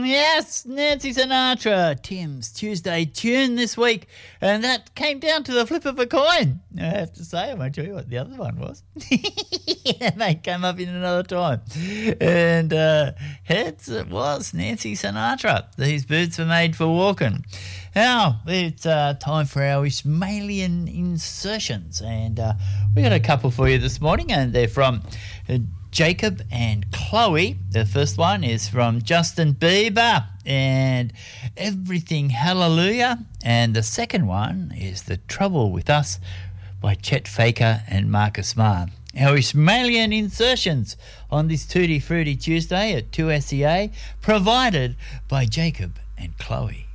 Yes, Nancy Sinatra, Tim's Tuesday tune this week, and that came down to the flip of a coin. I have to say, I won't tell you what the other one was. They came up in another time. And heads, it was Nancy Sinatra. These boots were made for walking. Now, it's time for our Ismailian insertions, and we got a couple for you this morning, and they're from Jacob and Chloe. The first one is from Justin Bieber and Everything Hallelujah, and the second one is The Trouble With Us by Chet Faker and Marcus Marr. Our Ismailian insertions on this Tutti Frutti Tuesday at 2SEA, provided by Jacob and Chloe.